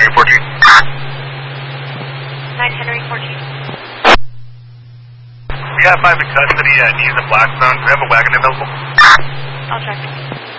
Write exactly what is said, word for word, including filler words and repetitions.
Henry fourteen. nine Henry fourteen. We got five in custody at East and Blackstone. Do we have a wagon available? I'll check.